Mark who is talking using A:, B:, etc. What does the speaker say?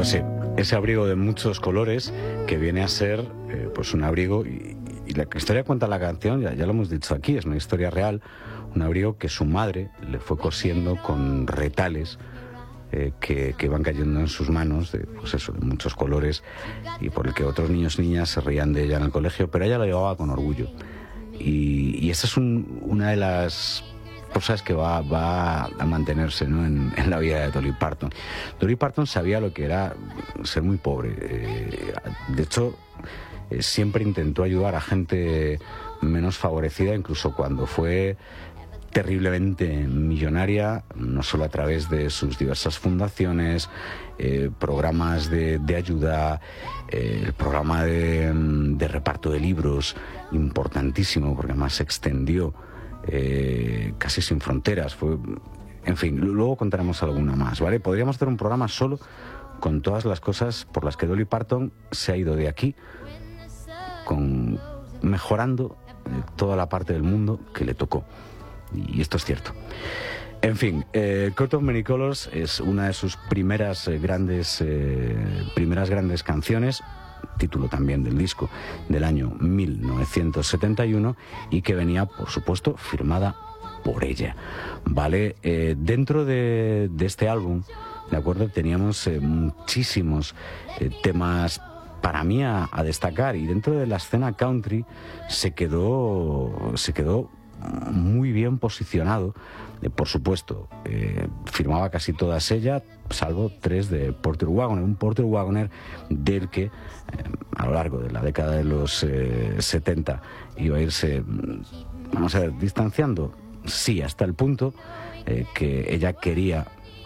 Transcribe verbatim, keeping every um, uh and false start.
A: Pues sí, ese abrigo de muchos colores que viene a ser eh, pues un abrigo, y, y la historia cuenta la canción, ya, ya lo hemos dicho aquí, es una historia real, un abrigo que su madre le fue cosiendo con retales eh, que, que van cayendo en sus manos, de, pues eso, de muchos colores, y por el que otros niños y niñas se reían de ella en el colegio, pero ella lo llevaba con orgullo. Y, y esta es un, una de las cosas que va, va a mantenerse, ¿no?, en, en la vida de Dolly Parton. Dolly Parton sabía lo que era ser muy pobre. Eh, de hecho, eh, siempre intentó ayudar a gente menos favorecida, incluso cuando fue terriblemente millonaria, no solo a través de sus diversas fundaciones, eh, programas de, de ayuda, eh, el programa de, de reparto de libros, importantísimo, porque además se extendió eh, casi sin fronteras. Fue, en fin, luego contaremos alguna más, ¿vale? Podríamos hacer un programa solo con todas las cosas por las que Dolly Parton se ha ido de aquí, con, mejorando eh, toda la parte del mundo que le tocó. Y esto es cierto. En fin, eh, Coat of Many Colors es una de sus primeras eh, grandes eh, primeras grandes canciones, título también del disco del año mil novecientos setenta y uno, y que venía, por supuesto, firmada por ella. Vale, eh, dentro de, de este álbum, de acuerdo, teníamos eh, muchísimos eh, temas para mí a, a destacar, y dentro de la escena country se quedó se quedó muy bien posicionado. Eh, por supuesto, eh, firmaba casi todas ellas, salvo tres de Porter Wagoner, un Porter Wagoner del que eh, a lo largo de la década de los eh, setenta iba a irse, vamos a ver, distanciando, sí, hasta el punto eh, que ella quería